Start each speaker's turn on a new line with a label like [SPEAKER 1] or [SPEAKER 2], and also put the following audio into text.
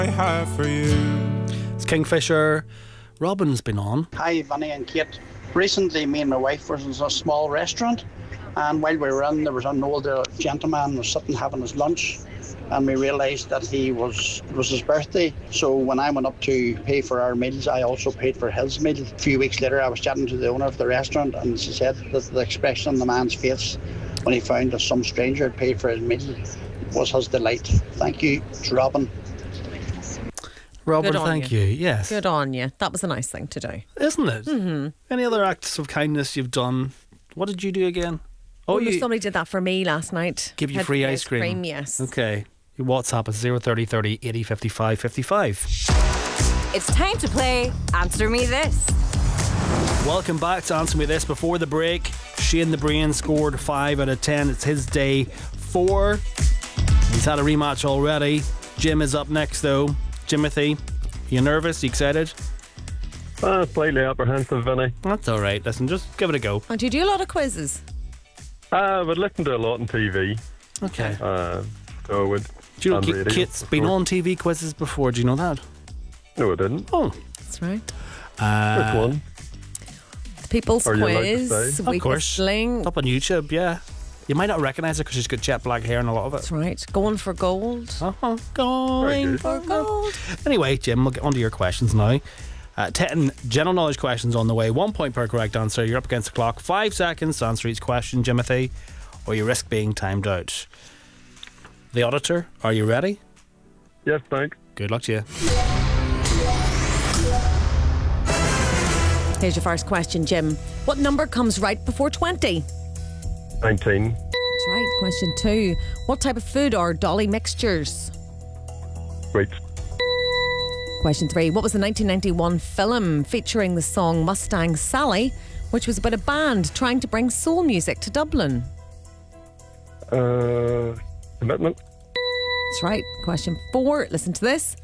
[SPEAKER 1] I have for you.
[SPEAKER 2] It's Kingfisher. Robin's been on.
[SPEAKER 3] Hi, Vinny and Kate. Recently, me and my wife were in a small restaurant, and while we were in, there was an older gentleman was sitting having his lunch, and we realised that it was his birthday. So when I went up to pay for our meals, I also paid for his meal. A few weeks later, I was chatting to the owner of the restaurant, and she said that the expression on the man's face when he found that some stranger had paid for his meal was his delight. Thank you, it's Robin.
[SPEAKER 2] Robert, thank you. Yes.
[SPEAKER 4] Good on you. That was a nice thing to do.
[SPEAKER 2] Isn't it? Mm-hmm. Any other acts of kindness you've done? What did you do again?
[SPEAKER 4] Somebody did that for me last night.
[SPEAKER 2] Give you free ice cream?
[SPEAKER 4] Yes.
[SPEAKER 2] Okay. Your WhatsApp is 030 30 80 55 55.
[SPEAKER 5] It's time to play Answer Me This.
[SPEAKER 2] Welcome back to Answer Me This. Before the break, Shane the Brain scored 5 out of 10. It's his day 4. He's had a rematch already. Jim is up next though. Jimothy, you nervous? You excited?
[SPEAKER 6] Slightly apprehensive, Vinny.
[SPEAKER 2] That's alright. Listen, just give it a go.
[SPEAKER 4] And do you do a lot of quizzes?
[SPEAKER 6] I would listen to a lot on TV.
[SPEAKER 2] Okay.
[SPEAKER 6] So I would.
[SPEAKER 2] Do you know Kate's been on TV quizzes before? Do you know that?
[SPEAKER 6] No, I didn't.
[SPEAKER 2] Oh.
[SPEAKER 4] That's right.
[SPEAKER 6] Which one?
[SPEAKER 4] The People's Quiz.
[SPEAKER 2] Of course.
[SPEAKER 4] Sling.
[SPEAKER 2] Up on YouTube, yeah. You might not recognise her because she's got jet black hair and a lot of it.
[SPEAKER 4] That's right. Going for gold.
[SPEAKER 2] Going for gold. Anyway, Jim, we'll get on to your questions now. 10 general knowledge questions on the way. 1 point per correct answer. You're up against the clock. 5 seconds to answer each question, Jimothy, or you risk being timed out. The Auditor, are you ready?
[SPEAKER 6] Yes, thanks.
[SPEAKER 2] Good luck to you.
[SPEAKER 4] Here's your first question, Jim. What number comes right before 20?
[SPEAKER 6] 19.
[SPEAKER 4] That's right. Question 2. What type of food are Dolly mixtures?
[SPEAKER 6] Wait.
[SPEAKER 4] Question 3. What was the 1991 film featuring the song Mustang Sally, which was about a band trying to bring soul music to Dublin?
[SPEAKER 6] Commitment.
[SPEAKER 4] That's right. Question 4. Listen to this.